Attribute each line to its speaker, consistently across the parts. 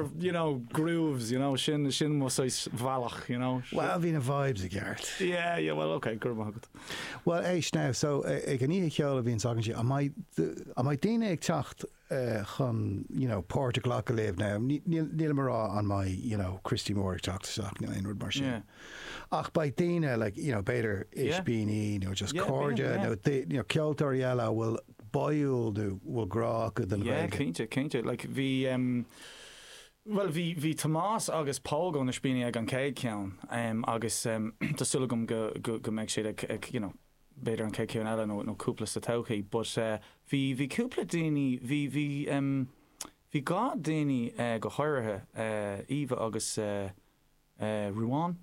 Speaker 1: more, grooves, sin mo sais valach,
Speaker 2: Well, bhí na vibes a gceart.
Speaker 1: Yeah, well, okay, gur magad.
Speaker 2: Well, éis now, so ag an í cheol a bhíon sagan si, a mai daine ag teacht chun, Port o'clock a live now. Níl marrá an mai, Christy Moore ag teacht seach na einrod mar sin. Ach by daine, like, beidir ishbíní, just cordia, ceoltóirí eile will boil will grá go den
Speaker 1: Yeah, cínte. Like, Well, vi Tomás agus Paul go na spíine ag an céad ceann, agus tásúlagum go meid siad ag, beidir an céad ceann eile nó cúpla sa tauchaí, but hí cúpla daoine, hí gá daoine go háirithe, Eva agus Ruán,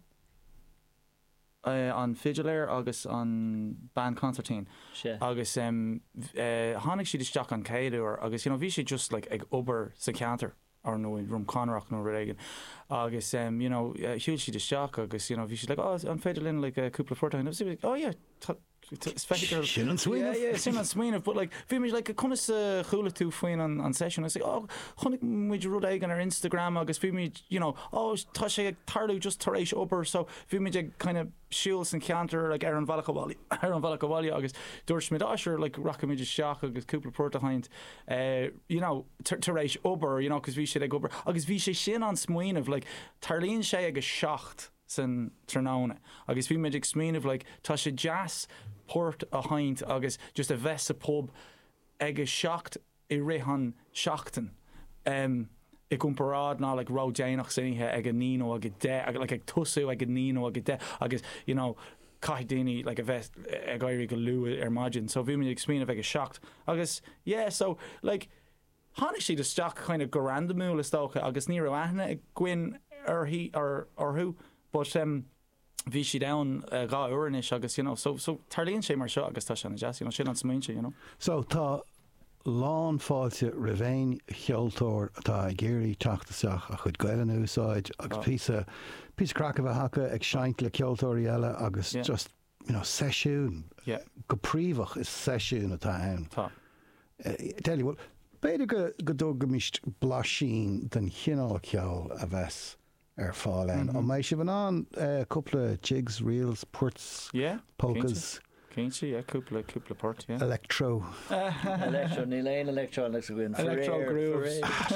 Speaker 1: an Figilair agus an band concertín. Agus tháinig siad isteach an céadú, agus bhí siad just like ag obair sa cantar. Or no in Rum Conrock no Reagan. Agus huge she the shock agus she's like, oh, I'm Federlin like a couple of 4 times. Like, oh yeah,
Speaker 2: Sin an Sweeney.
Speaker 1: Yeah, sin an Sweeney. But like, fi me like a kunnas chula tú faoin on session. I say, oh, chunig muid rud ag on our Instagram agus fi me, oh, tá sé tarlú just taréis upper. So fi me kind of shields and canter like Aaron Valakawali agus Dúirt Smith Asher like rock me just shock agus couple porta hind. Taréis upper, because vi sé ag upper. Agus vi sé sin an smuin of like tarlín sé agus shacht san Trnána. Agus bhí méid ag smíanamh of like tá sé jazz port a haint agus just a bheits a pub ag a seacht I rihan seachtain. I gúmparád ná like rá déanach sinithe ag a níno ag a de, like ag tusú ag a níno ag a de, agus, cai daoine like a bheits ag éirí go luú margin. So bhí méid ag smíanamh ag a seacht. Agus, yeah, so like hánig siad isteach kind of go randamú le stócha agus ní raibh aithne ag gcuin ar who. But bhí si down gá uirnis agus, so tarlíonn sé mar seo agus tá sé na jazz, sin an smaointe,
Speaker 2: So tá lán fáilte rivéin cheoltóir atá ag géirí teachtaseach a chud gaile na úsáid agus písa crack a bheith hacha ag seint le ceoltóirí eile agus just, seisiún. Go príomhach is seisiún atá ann.
Speaker 1: Tá.
Speaker 2: Tell you what, beidir go dó go míist blasín den chinál ceol a bheits fáil an. An méid si bhan an cúpla jigs, reels, purts, polkas.
Speaker 1: Cínte, cúpla port,
Speaker 2: Electro.
Speaker 3: Ní léon electronics a gin.
Speaker 1: Electro grooves.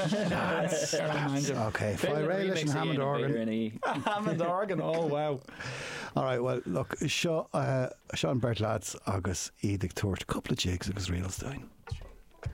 Speaker 2: Okay, fire leis an Hammond organ.
Speaker 1: Hammond organ, oh wow.
Speaker 2: All right, well, look, Sean Bert lads agus iad ag tuairt cúpla jigs agus reels doing.